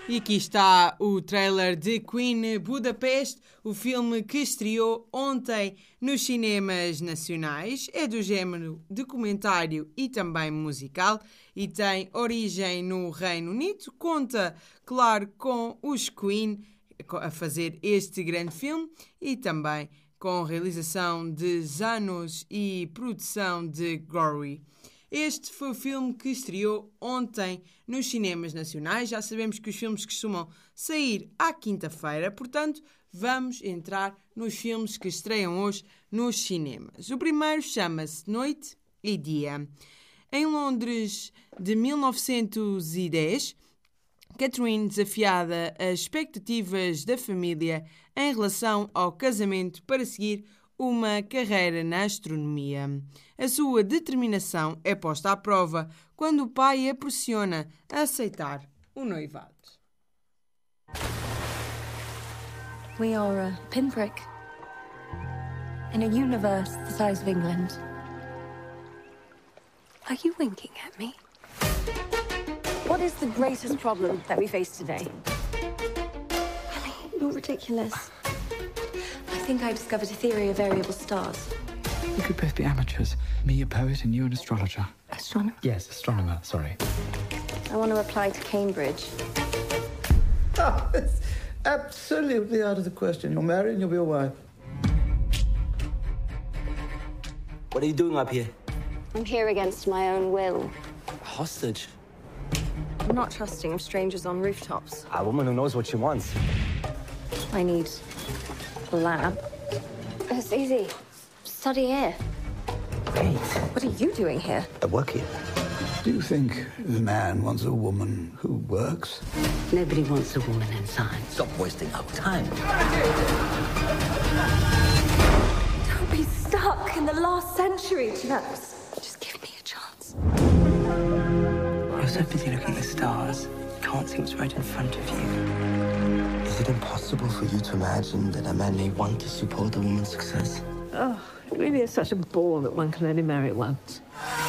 E aqui está o trailer de Queen Budapest, o filme que estreou ontem nos cinemas nacionais. É do género documentário e também musical e tem origem no Reino Unido. Conta, claro, com os Queen a fazer este grande filme e também com realização de Zanuck e produção de Gory. Este foi o filme que estreou ontem nos cinemas nacionais. Já sabemos que os filmes costumam sair à quinta-feira, portanto, vamos entrar nos filmes que estreiam hoje nos cinemas. O primeiro chama-se Noite e Dia. Em Londres de 1910, Catherine, desafiada às expectativas da família em relação ao casamento para seguir uma carreira na astronomia. A sua determinação é posta à prova quando o pai a pressiona a aceitar o noivado. We are a pinprick in a universe the size of England. Are you winking at me? What is the greatest problem that we face today? Ellie, you're ridiculous. I think I discovered a theory of variable stars. We could both be amateurs. Me a poet and you an astrologer. Astronomer? Yes, astronomer, sorry. I want to apply to Cambridge. Oh, it's absolutely out of the question. You'll marry and you'll be a wife. What are you doing up here? I'm here against my own will. Hostage? I'm not trusting strangers on rooftops. A woman who knows what she wants. I need a lab. It's easy. Study here. Wait. What are you doing here? I work here. Do you think the man wants a woman who works? Nobody wants a woman in science. Stop wasting our time. Don't be stuck in the last century, James. Just give me a chance. You're so busy looking at the stars, you can't see what's right in front of you. Is it impossible for you to imagine that a man may want to support a woman's success? Oh, it really is such a bore that one can only marry once.